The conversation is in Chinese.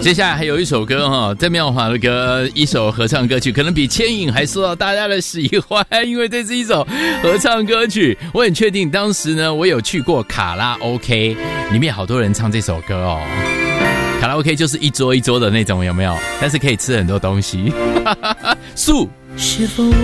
接下来还有一首歌哈，在妙华的歌，一首合唱歌曲，可能比牵引还受到大家的喜欢，因为这是一首合唱歌曲。我很确定当时呢，我有去过卡拉 OK， 里面好多人唱这首歌哦。卡拉 OK 就是一桌一桌的那种，有没有？但是可以吃很多东西。素是否